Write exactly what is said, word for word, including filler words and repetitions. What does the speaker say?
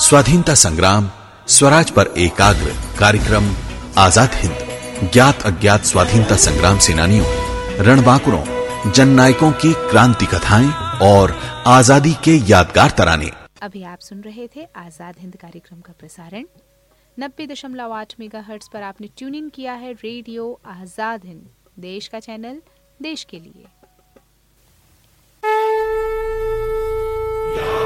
स्वाधीनता संग्राम, स्वराज पर एकाग्र कार्यक्रम आजाद हिंद, ज्ञात अज्ञात स्वाधीनता संग्राम सेनानियों, रणबांकुरों, जननायकों की क्रांति कथाएं और आजादी के यादगार तराने। अभी आप सुन रहे थे आजाद हिंद कार्यक्रम का प्रसारण। नब्बे दशमलव आठ मेगा हर्ट्ज पर आपने ट्यून इन किया है रेडियो आजाद हिंद, देश का चैनल, देश के लिए।